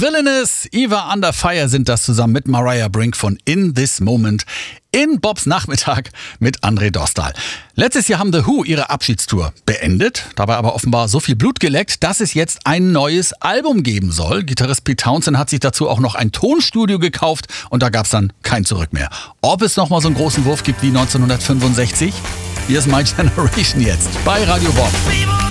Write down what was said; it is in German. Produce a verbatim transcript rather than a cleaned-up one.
Villainous, Eva Under Fire sind das zusammen mit Mariah Brink von In This Moment in Bobs Nachmittag mit André Dostal. Letztes Jahr haben The Who ihre Abschiedstour beendet, dabei aber offenbar so viel Blut geleckt, dass es jetzt ein neues Album geben soll. Gitarrist Pete Townshend hat sich dazu auch noch ein Tonstudio gekauft und da gab es dann kein Zurück mehr. Ob es noch mal so einen großen Wurf gibt wie neunzehnhundertfünfundsechzig? Hier ist My Generation jetzt bei Radio Bob.